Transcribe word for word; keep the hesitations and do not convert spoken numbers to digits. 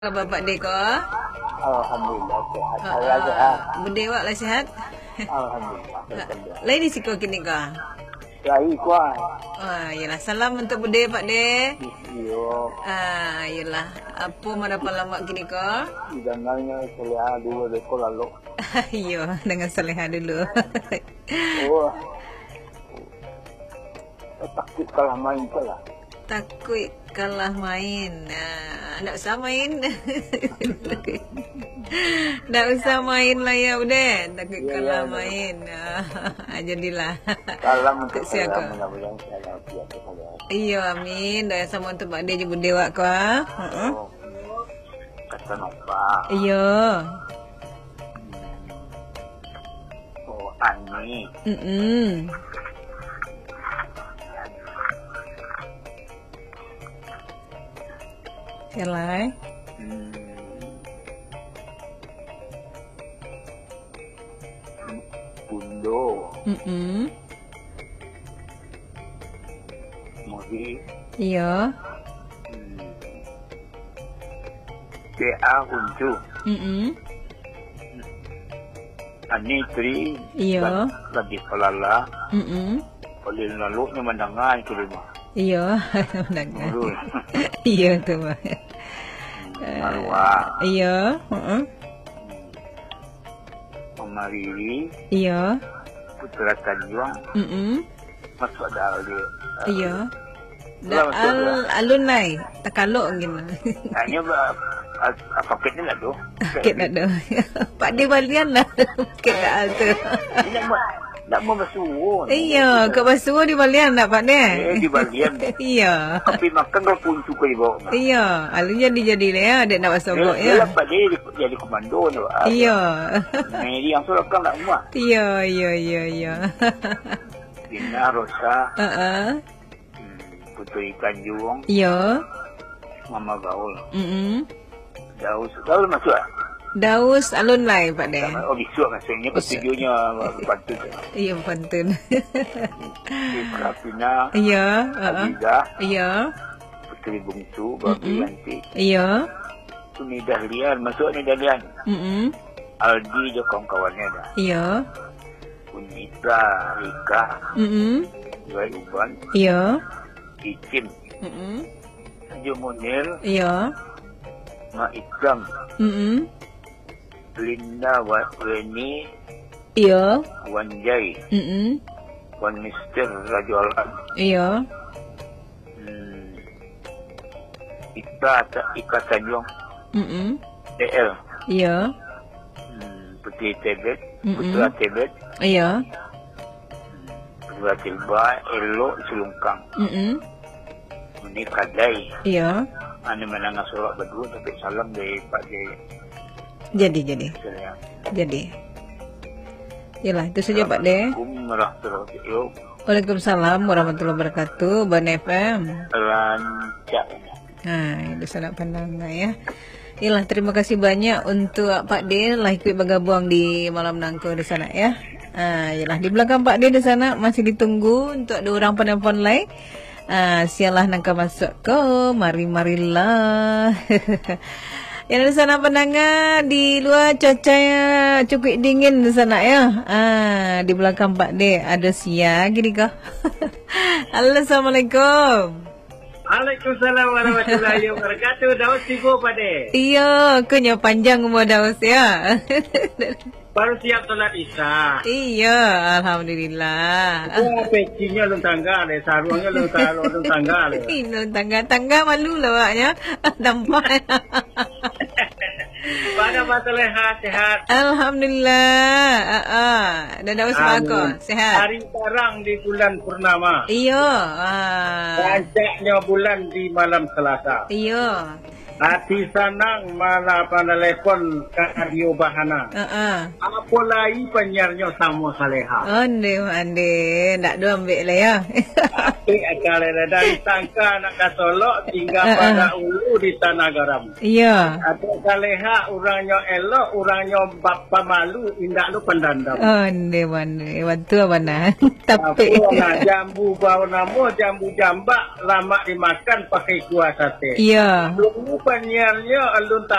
Bapak Dek ko? Alhamdulillah sihat. Uh, Saya sihat. Benda awak lah sihat? Alhamdulillah. Lain di siko kini ko? Saya kuat. Ah, yalah salam untuk bude Pak De. Yo. Ah, yalah. Apa mana lama kini ko? Jangannya seleha dua dekor lalu. Yo, dengan seleha dulu. Oh. Takut kalah main kalah. Takut kalah main. Ah, nak usah main. Nak usah main lah ya udah. Takut Ya, kalah ya, main. Ah, jadilah. Salam untuk Siap saya. ko? Mudah-mudahan saya sihat saja. Iya, amin. Doa sama untuk Pak De je bude wak ko. ah. Heeh. Oh. Kata nampak. Iya. Oh, Ani. Mm-mm. Yalah. Hmm. Bundo. Mm-mm. Mori. Iya. Hmm. P A Unju. Mm-mm. Ani Tri. Iya. Lagi pelala. Mm-mm. Oleh lalu ni mendengar itu rumah. Iya. Mendengar. Nurul. Iya tu. Bang. Marwah. Iya. Heeh. Pemariri. Iya. Putra Tanjung. Mm-mm. Masuk dah dia. Iya. Dah al alunai takalok ngin. Hanya apa kita nak tu? Ket nak dah. Pak De balian lah. Ket nak al tu. Nak mau nak mau basuh. Iya, kat basuh di balian nak Pak De. Eh di balian. Iya. Tapi makan kau pun suka di bawah. Iya, alun jadi jadi le ya, dek nak basuh Dia ya. dapat dia jadi komando tu. Iya. Mary yang suruh kan nak rumah. Iya, iya, iya, iya. Dina Rosa. Heeh. Putri Tanjung. Iya. Mama Gaul. Mm-mm. Daus. Gaul masuk ah? Daus alun lai Pak De. Oh besok maksudnya ketujuhnya pantun. Iya pantun. Krapina. Iya, heeh. Aziza. Iya. Putri Bungsu. Babi Yanti. Iya. Tu ni Dahlian. Masuk ni Dahlian. Mm-mm. Aldi je kawan-kawannya dah. Iya. Unita, Rika, Mm-mm. Zai Uban, Iya. Icim, Mm-mm. Jumunil, Iya. Mak Ikram, Mm-mm. Linda, Weni, Iya. Wan Jai, Mm-mm. Wan Mister Rajualan, Iya. hmm, Ika, Ika Tanjung, Mm-mm. T L, Iya. hmm, Putri Tebet, Mm-mm. Putra Tebet, Iya. Putra Tilba, Elok Selungkang, Mm-mm. ini Kadai, Iya. ane menangis surat berdua tapi salam dari Pak Jai. Jadi jadi. Saya. Jadi. Yalah, itu saja Pak De. Assalamualaikum warahmatullahi wabarakatuh. Waalaikumsalam warahmatullahi wabarakatuh. Ban F M. Rancak. Ha, itu sangat pandang ya. Yalah, terima kasih banyak untuk Pak De lah ikut bergabung di malam nangko di sana ya. Ha, yalah di belakang Pak De di sana masih ditunggu untuk ada orang pandang-pandang lain. Ah, sialah nangka masuk ke mari-marilah. Yang di sana pendengar di luar cuacanya cukup dingin di sana ya. Ah, di belakang Pak De ada sia gini kah? Assalamualaikum. Waalaikumsalam warahmatullahi wabarakatuh. Daus tiba Pak De. Iya, kunya panjang umur Daus ya. Baru siap solat Isya. Iya, alhamdulillah. Oh, pecinya lu tangga le, sarungnya lu taruh lu tangga le. Ini tangga-tangga malu lah waknya. Nampak. Pada masalah sehat. Alhamdulillah. Ah, ah. Dan Daus bagus, sehat. Hari sekarang di bulan purnama. Iya. Ah. Rancaknya bulan di malam Selasa. Iya. Hati sanang malah panelpon radio bahana. Uh-uh. Apa lagi penyiarnya sama Saleha. Ande, ande. Nak dua ambil lah ya. Tapi kalau dari tangka nak kasolok tinggal Uh-uh. pada ulu di tanah garam. Iya. Ada Saleha orangnya elok, orangnya bapa malu, indak lu pendandam. Ande, ande. Bantu mana? Tapi. Apa lah, jambu bau namo, jambu jambak, lama dimakan pakai kuah sate. Iya. Belum lupa penyiarnya alun